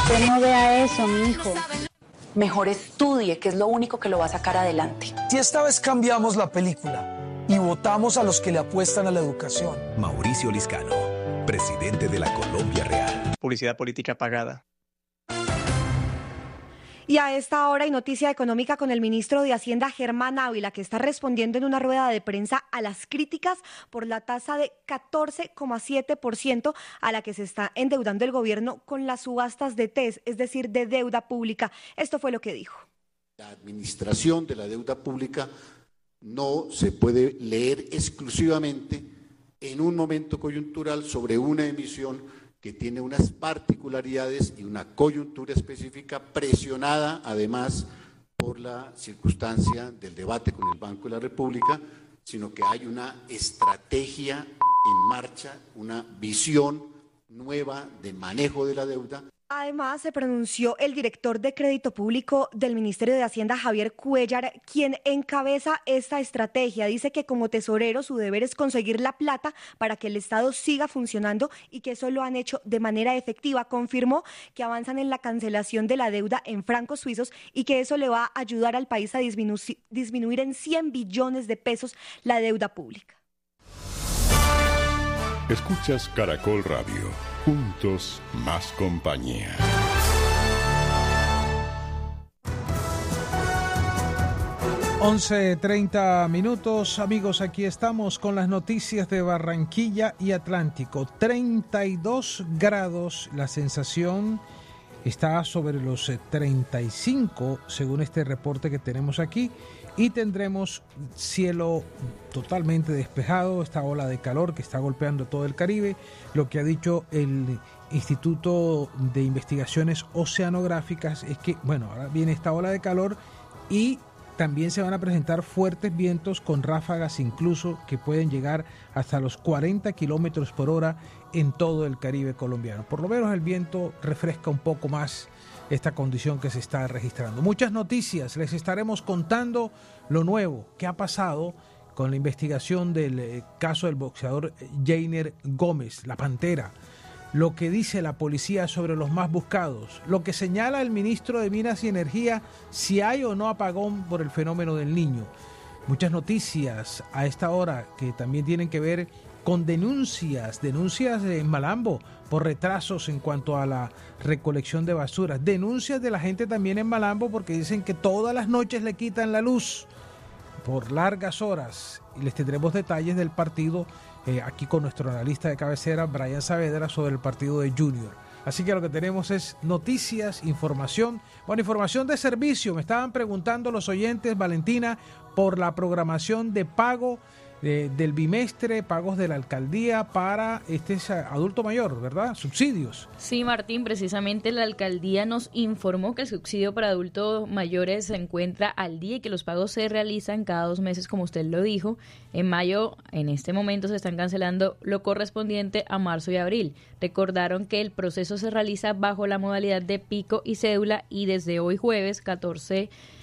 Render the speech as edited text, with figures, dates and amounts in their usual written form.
Usted no vea eso, mi hijo. Mejor estudie, que es lo único que lo va a sacar adelante. Si esta vez cambiamos la película y votamos a los que le apuestan a la educación. Mauricio Liscano, presidente de la Colombia Real. Publicidad política pagada. Y a esta hora hay noticia económica con el ministro de Hacienda, Germán Ávila, que está respondiendo en una rueda de prensa a las críticas por la tasa de 14,7% a la que se está endeudando el gobierno con las subastas de TES, es decir, de deuda pública. Esto fue lo que dijo. La administración de la deuda pública no se puede leer exclusivamente en un momento coyuntural sobre una emisión que tiene unas particularidades y una coyuntura específica, presionada además por la circunstancia del debate con el Banco de la República, sino que hay una estrategia en marcha, una visión nueva de manejo de la deuda. Además, se pronunció el director de Crédito Público del Ministerio de Hacienda, Javier Cuéllar, quien encabeza esta estrategia. Dice que como tesorero su deber es conseguir la plata para que el Estado siga funcionando y que eso lo han hecho de manera efectiva. Confirmó que avanzan en la cancelación de la deuda en francos suizos y que eso le va a ayudar al país a disminuir en 100 billones de pesos la deuda pública. Escuchas Caracol Radio. Juntos, más compañía. (11:30) Amigos, aquí estamos con las noticias de Barranquilla y Atlántico. 32 grados, la sensación está sobre los 35, según este reporte que tenemos aquí. Y tendremos cielo totalmente despejado, esta ola de calor que está golpeando todo el Caribe. Lo que ha dicho el Instituto de Investigaciones Oceanográficas es que, bueno, ahora viene esta ola de calor y también se van a presentar fuertes vientos con ráfagas incluso que pueden llegar hasta los 40 kilómetros por hora en todo el Caribe colombiano. Por lo menos el viento refresca un poco más esta condición que se está registrando. Muchas noticias, les estaremos contando lo nuevo que ha pasado con la investigación del caso del boxeador Jeiner Gómez, la Pantera, lo que dice la policía sobre los más buscados, lo que señala el ministro de Minas y Energía, si hay o no apagón por el fenómeno del Niño. Muchas noticias a esta hora que también tienen que ver con denuncias en Malambo por retrasos en cuanto a la recolección de basuras, denuncias de la gente también en Malambo porque dicen que todas las noches le quitan la luz por largas horas, y les tendremos detalles del partido aquí con nuestro analista de cabecera, Brian Saavedra, sobre el partido de Junior. Así que lo que tenemos es noticias, información, información de servicio. Me estaban preguntando los oyentes, Valentina, por la programación de pago del bimestre, pagos de la alcaldía para adulto mayor, ¿verdad? Subsidios. Sí, Martín, precisamente la alcaldía nos informó que el subsidio para adultos mayores se encuentra al día y que los pagos se realizan cada 2 meses, como usted lo dijo. En mayo, en este momento, se están cancelando lo correspondiente a marzo y abril. Recordaron que el proceso se realiza bajo la modalidad de pico y cédula y desde hoy jueves 14